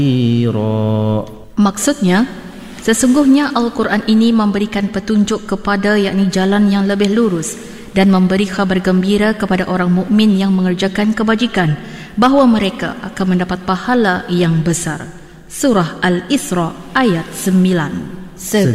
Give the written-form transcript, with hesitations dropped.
Maksudnya, sesungguhnya Al-Quran ini memberikan petunjuk kepada yakni jalan yang lebih lurus dan memberi khabar gembira kepada orang mukmin yang mengerjakan kebajikan bahawa mereka akan mendapat pahala yang besar. Surah Al-Isra ayat 9.